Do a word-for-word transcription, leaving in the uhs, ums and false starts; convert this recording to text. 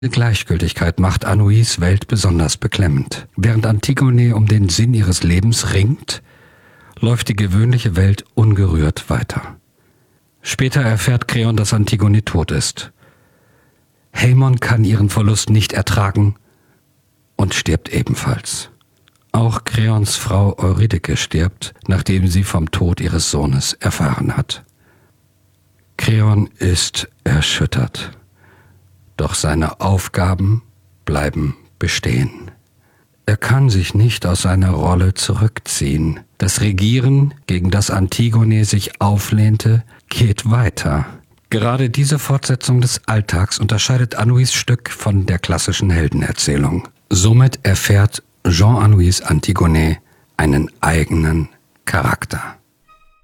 Diese Gleichgültigkeit macht Anouilhs Welt besonders beklemmend. Während Antigone um den Sinn ihres Lebens ringt, läuft die gewöhnliche Welt ungerührt weiter. Später erfährt Kreon, dass Antigone tot ist. Haemon kann ihren Verlust nicht ertragen und stirbt ebenfalls. Auch Kreons Frau Eurydike stirbt, nachdem sie vom Tod ihres Sohnes erfahren hat. Kreon ist erschüttert, doch seine Aufgaben bleiben bestehen. Er kann sich nicht aus seiner Rolle zurückziehen. Das Regieren, gegen das Antigone sich auflehnte, geht weiter. Gerade diese Fortsetzung des Alltags unterscheidet Anouilhs Stück von der klassischen Heldenerzählung. Somit erfährt Jean Anouilhs Antigone einen eigenen Charakter.